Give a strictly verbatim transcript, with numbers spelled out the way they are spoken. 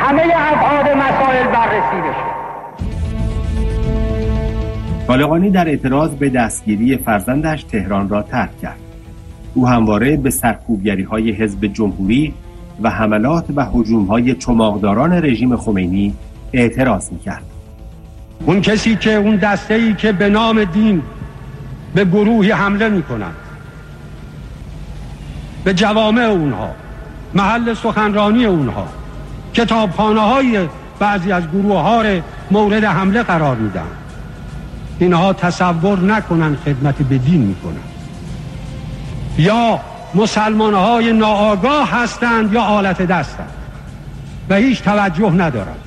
همه ابعاد مسائل بررسی بشه. طالقانی در اعتراض به دستگیری فرزندش تهران را ترک کرد. او همواره به سرکوبگری‌های حزب جمهوری و حملات و هجوم‌های چماقداران رژیم خمینی اعتراض می‌کرد. اون کسی که اون دسته‌ای که به نام دین به گروهی حمله می‌کنند، به جوامع اونها، محل سخنرانی اونها، کتابخانه‌های بعضی از گروه‌ها را مورد حمله قرار میدن، اینها تصور نکنن خدمت به دین میکنن، یا مسلمان‌های ناآگاه هستند یا آلت دستند و هیچ توجه ندارند.